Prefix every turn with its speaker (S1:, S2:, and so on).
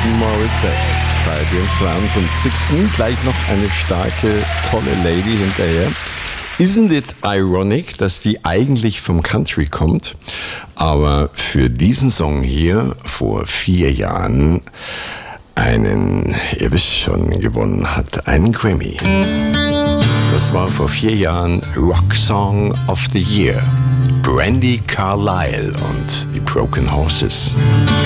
S1: Morissette bei dem 52. Gleich noch eine starke, tolle Lady hinterher. Isn't it ironic, dass die eigentlich vom Country kommt, aber für diesen Song hier vor 4 Jahren ihr wisst schon, gewonnen hat, einen Grammy. Das war vor 4 Jahren Rock Song of the Year. Brandi Carlile und die Broken Horses.